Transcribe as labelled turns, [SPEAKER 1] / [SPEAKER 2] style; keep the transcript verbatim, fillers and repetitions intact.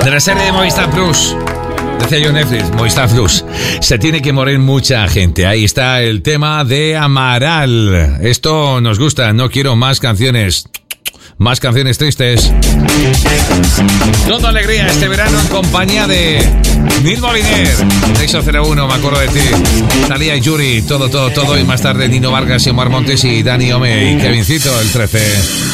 [SPEAKER 1] De la serie de Movistar Plus. Decía yo Netflix, Movistar Plus. Se tiene que morir mucha gente. Ahí está el tema de Amaral. Esto nos gusta. No quiero más canciones. Más canciones tristes. Toda alegría este verano en compañía de Neil Moliner. Nexo cero uno, me acuerdo de ti. Talía y Yuri, todo, todo, todo. Y más tarde Nino Vargas y Omar Montes y Dani Ome y Kevincito, el trece.